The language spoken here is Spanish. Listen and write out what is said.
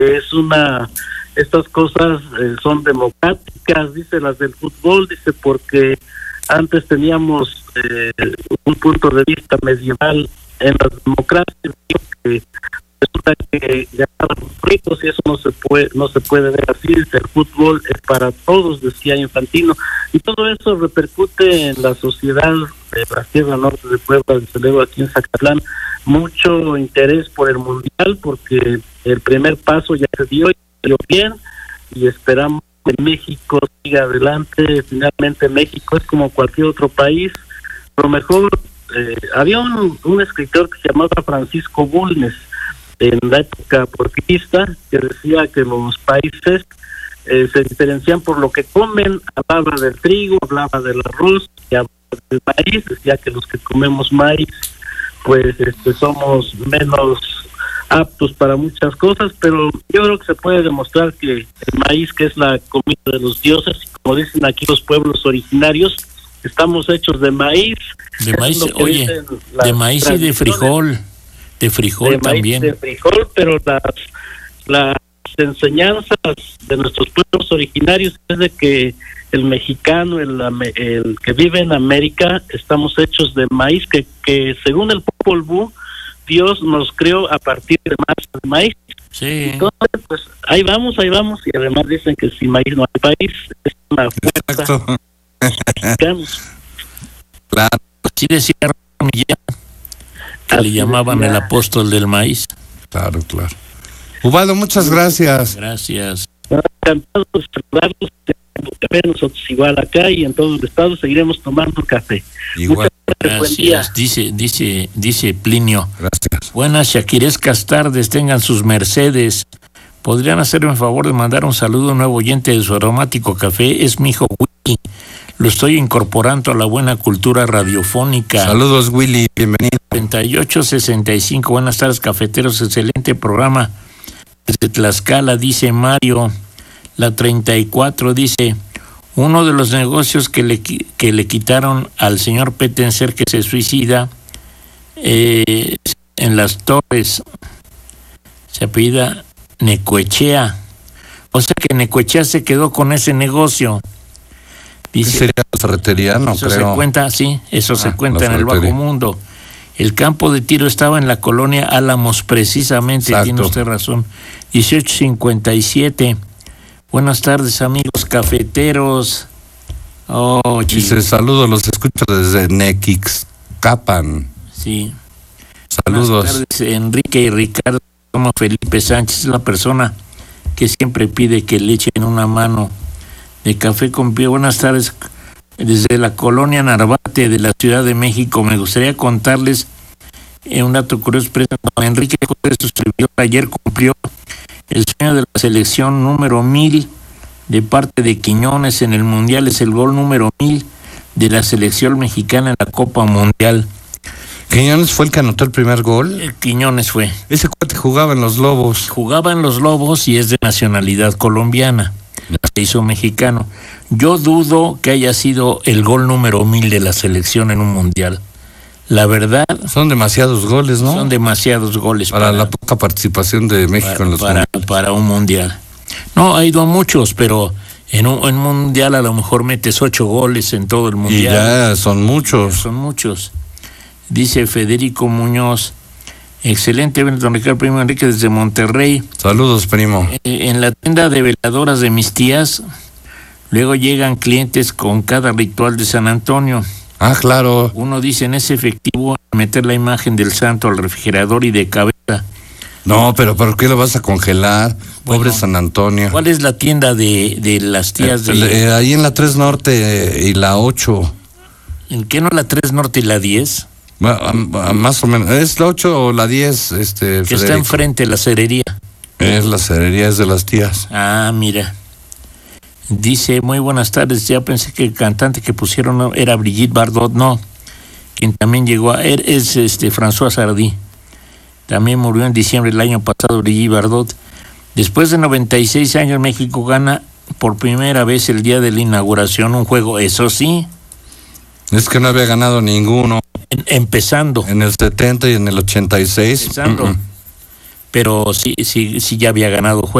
estas cosas son democráticas, dice, las del fútbol, dice, porque antes teníamos un punto de vista medieval en las democracias, digo, que resulta que ganaban los ricos y eso no se puede ver así. El fútbol es para todos, decía Infantino, y todo eso repercute en la sociedad de la Sierra Norte de Puebla, desde luego aquí en Zacatlán, mucho interés por el mundial, porque el primer paso ya se dio bien, y esperamos que México siga adelante. Finalmente México es como cualquier otro país, lo mejor. Había un escritor que se llamaba Francisco Bulnes en la época porfirista, que decía que los países se diferencian por lo que comen. Hablaba del trigo, hablaba del arroz y hablaba del maíz. Decía que los que comemos maíz pues somos menos aptos para muchas cosas, pero yo creo que se puede demostrar que el maíz, que es la comida de los dioses, como dicen aquí los pueblos originarios, estamos hechos de maíz. De maíz, oye, de maíz y de frijol. De frijol también. De frijol, pero las enseñanzas de nuestros pueblos originarios es de que el mexicano, el que vive en América, estamos hechos de maíz, que según el Popol Vuh, Dios nos creó a partir de masa de maíz. Sí. Entonces, pues ahí vamos, y además dicen que sin maíz no hay país, es una fuerza. Claro. Así decía Millán, que le llamaban el apóstol del maíz. Claro. Ubaldo, muchas gracias. Gracias. Encantado de saludarlos. Café, nosotros igual acá y en todo el estado seguiremos tomando café. Igual. Gracias. Dice Plinio. Gracias. Buenas shakirescas tardes, tengan sus mercedes. ¿Podrían hacerme el favor de mandar un saludo a un nuevo oyente de su aromático café? Es mi hijo Willy. Lo estoy incorporando a la buena cultura radiofónica. Saludos, Willy, bienvenido. 3865, buenas tardes, cafeteros, excelente programa. Desde Tlaxcala, dice Mario. La 34 dice, uno de los negocios que le quitaron al señor Pettenser, que se suicida, en Las Torres, se apellida Necoechea. O sea que Necoechea se quedó con ese negocio. Dice, ¿sería la ferretería? No eso creo. Se cuenta, sí, eso se cuenta en el bajo mundo. El campo de tiro estaba en la colonia Álamos, precisamente. Exacto. Tiene usted razón. 1857. Buenas tardes, amigos cafeteros. Dice, saludos, los escucho desde Nequixcapan. Sí. Saludos. Buenas tardes, Enrique y Ricardo. Como Felipe Sánchez, es la persona que siempre pide que le echen una mano de café con pie. Buenas tardes, desde la colonia Narvarte de la Ciudad de México. Me gustaría contarles un dato curioso. Don Enrique de su servidor ayer cumplió el sueño de la selección número 1000 de parte de Quiñones en el Mundial. Es el gol número 1000 de la selección mexicana en la Copa Mundial. ¿Quiñones fue el que anotó el primer gol? Quiñones fue. Ese cuate jugaba en los Lobos. Jugaba en los Lobos y es de nacionalidad colombiana. Se hizo mexicano. Yo dudo que haya sido el gol número 1000 de la selección en un Mundial. La verdad... Son demasiados goles, ¿no? Son demasiados goles. Para la poca participación de México en los Mundiales. Para un Mundial. No, ha ido a muchos, pero en un Mundial a lo mejor metes 8 goles en todo el Mundial. Y ya son muchos. Son muchos. Dice Federico Muñoz, excelente, don Ricardo Primo Enrique desde Monterrey. Saludos, primo. En la tienda de veladoras de mis tías, luego llegan clientes con cada ritual de San Antonio. Ah, claro. Uno dice, ¿es efectivo meter la imagen del santo al refrigerador y de cabeza? No, pero ¿por qué lo vas a congelar? Bueno, pobre San Antonio. ¿Cuál es la tienda de las tías? Ahí en la 3 Norte y la 8. ¿En qué no la 3 Norte y la 10? Más o menos. ¿Es la 8 o la 10? Que Federico? Está enfrente la cerería. Es la cerería, es de las tías. Ah, mira. Dice, muy buenas tardes, ya pensé que el cantante que pusieron era Brigitte Bardot. No, quien también llegó es François Sardy. También murió en diciembre del año pasado Brigitte Bardot. Después de 96 años, México gana por primera vez el día de la inauguración un juego, eso sí. Es que no había ganado ninguno. Empezando. En el 70 y en el 86. Empezando. pero sí ya había ganado juegos.